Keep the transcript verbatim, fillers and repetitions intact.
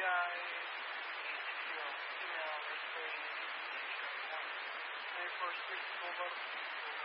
I need your email, replay, twenty-four, six, mobile,